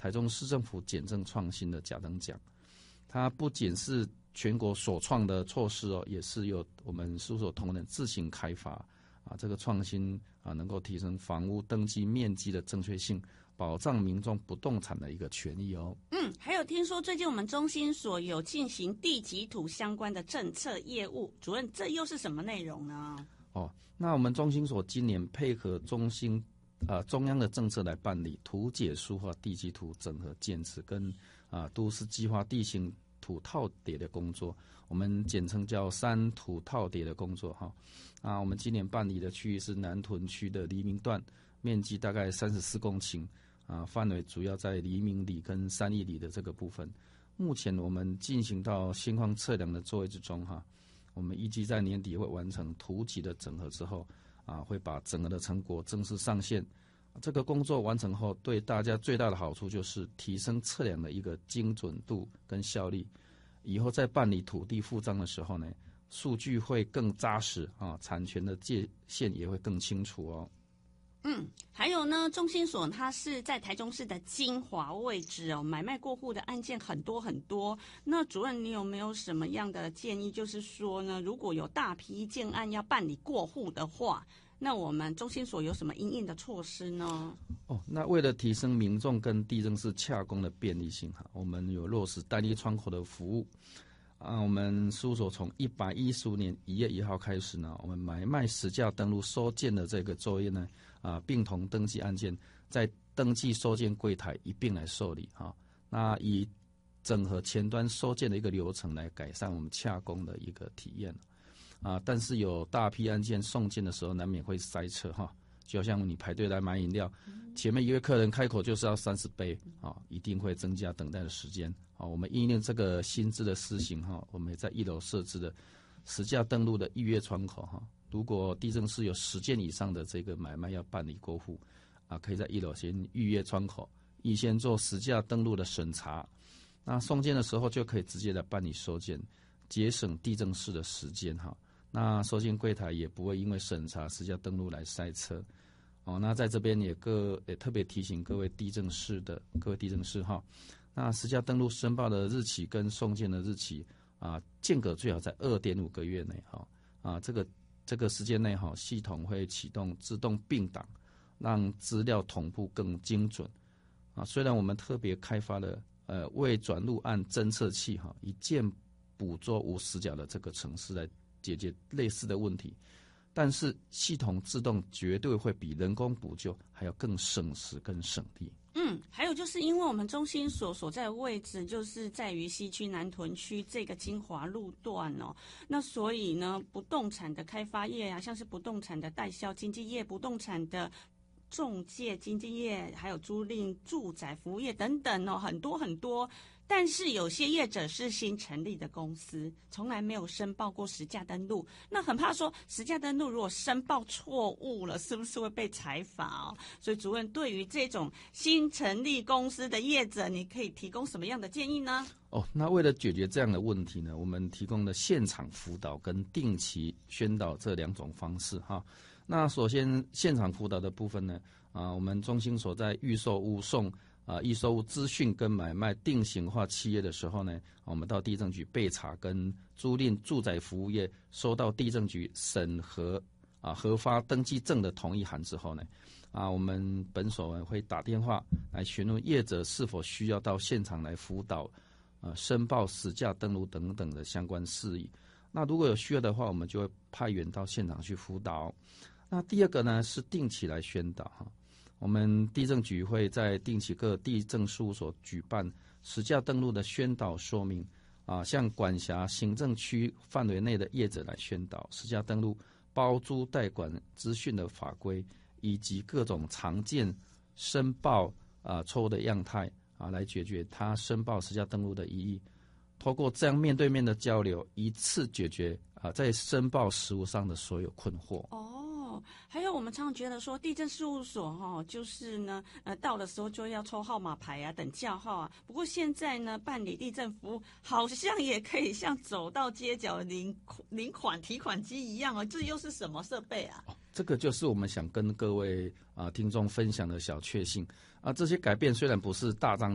台中市政府检政创新的甲等奖。它不仅是全国首创的措施哦，也是由我们事务所同仁自行开发这个创新能够提升房屋登记面积的正确性，保障民众不动产的一个权益哦。 还有听说最近我们中心所有进行地籍图相关的政策业务，主任，这又是什么内容呢？ 那我们中心所今年配合中央的政策来办理图解书画地籍图整合建制跟都市计划地形土套叠的工作，我们简称叫3土套叠的工作我们今年办理的区域是南屯区的黎明段，面积大概34公顷范围主要在黎明里跟三义里的这个部分。目前我们进行到现况测量的作业之中我们预计在年底会完成图集的整合之后会把整个的成果正式上线。这个工作完成后，对大家最大的好处就是提升测量的一个精准度跟效率。以后在办理土地复章的时候呢，数据会更扎实产权的界限也会更清楚哦。 还有呢，中心所它是在台中市的精华位置买卖过户的案件很多很多。那主任，你有没有什么样的建议？就是说呢，如果有大批建案要办理过户的话，那我们中心所有什么因应的措施呢？ 那为了提升民众跟地政士洽公的便利性我们有落实单一窗口的服务我们事务所从115年1月1号开始呢，我们买卖实价登录收件的这个作业呢并同登记案件在登记收件柜台一并来受理那以整合前端收件的一个流程来改善我们洽公的一个体验但是有大批案件送件的时候难免会塞车就好像你排队来买饮料，前面一位客人开口就是要30杯一定会增加等待的时间我们因应这个新制的施行我们也在1楼设置的实价登录的预约窗口如果地政士有10件以上的这个买卖要办理过户可以在1楼先预约窗口预先做实价登录的审查，那送件的时候就可以直接来办理收件，节省地政士的时间那收件柜台也不会因为审查实价登录来塞车那在这边也特别提醒各位地政士那实价登录申报的日期跟送件的日期间隔最好在2.5个月内这个时间内系统会启动自动并档，让资料同步更精准虽然我们特别开发了未转入案侦测器一键捕捉无死角的这个程式来解决类似的问题，但是系统自动绝对会比人工补救还要更省时更省力。 还有就是因为我们中心所在的位置就是在于西区南屯区这个精华路段那所以呢，不动产的开发业像是不动产的代销经纪业、不动产的中介经纪业，还有租赁住宅服务业等等很多很多。但是有些业者是新成立的公司，从来没有申报过实价登录，那很怕说实价登录如果申报错误了，是不是会被裁罚所以主任，对于这种新成立公司的业者，你可以提供什么样的建议呢？ 那为了解决这样的问题呢，我们提供了现场辅导跟定期宣导这2种方式那首先现场辅导的部分呢我们中心所在预售屋送预售屋资讯跟买卖定型化契约的时候呢，我们到地政局备查跟租赁住宅服务业收到地政局审核核发登记证的同意函之后呢我们本所会打电话来询问业者是否需要到现场来辅导申报实价登录等等的相关事宜。那如果有需要的话，我们就会派员到现场去辅导。那第二个呢是定期来宣导我们地政局会在定期各地政事务所举办实价登录的宣导说明向管辖行政区范围内的业者来宣导实价登录包租代管资讯的法规，以及各种常见申报错误的样态来解决他申报实价登录的疑义。透过这样面对面的交流，一次解决在申报实务上的所有困惑。 还有我们常常觉得说地政事务所就是呢到的时候就要抽号码牌等叫号不过现在呢办理地政服务好像也可以像走到街角领款提款机一样这又是什么设备这个就是我们想跟各位听众分享的小确幸这些改变虽然不是大张